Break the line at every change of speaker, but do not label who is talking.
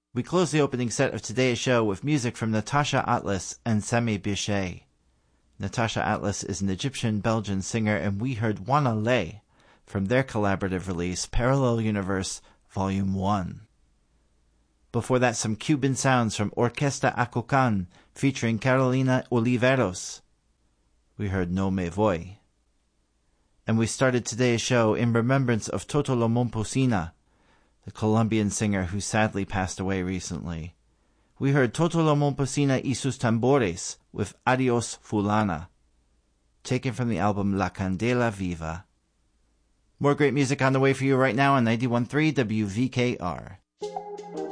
We close the opening set of today's show with music from Natasha Atlas and Sami Bichet. Natasha Atlas is an Egyptian-Belgian singer, and we heard Wana Le from their collaborative release, Parallel Universe Volume 1. Before that, some Cuban sounds from Orquesta Acocan featuring Carolina Oliveros. We heard No Me Voy. And we started today's show in remembrance of Totolo Momposina, the Colombian singer who sadly passed away recently. We heard Totolo Momposina y sus tambores with Adios Fulana, taken from the album La Candela Viva. More great music on the way for you right now on 91.3 WVKR.